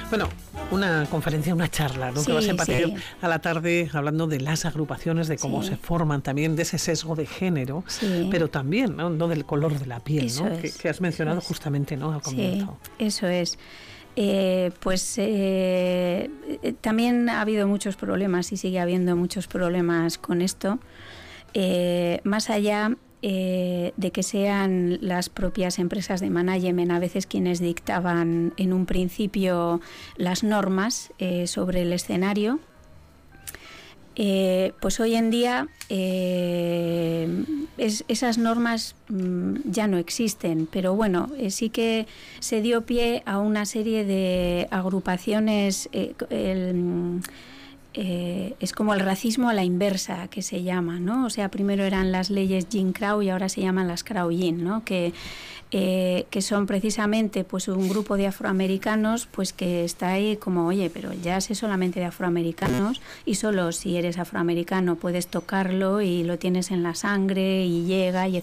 Bueno, una conferencia, una charla, ¿no? Sí, que vas a impartir sí. a la tarde hablando de las agrupaciones, de cómo Sí. se forman también, de ese sesgo de género, Sí. pero también, ¿no? Del color de la piel, Eso ¿no? es, Que has mencionado eso es. justamente, ¿no? Al comienzo. Sí, eso es. También ha habido muchos problemas y sigue habiendo muchos problemas con esto. Más allá de que sean las propias empresas de management a veces quienes dictaban en un principio las normas sobre el escenario, pues hoy en día esas normas ya no existen, pero bueno, sí que se dio pie a una serie de agrupaciones. Es como el racismo a la inversa, que se llama, ¿no? O sea, primero eran las leyes Jim Crow y ahora se llaman las Crow-Jim, ¿no? Que son precisamente pues un grupo de afroamericanos pues que está ahí como, oye, pero el jazz es solamente de afroamericanos y solo si eres afroamericano puedes tocarlo y lo tienes en la sangre y llega y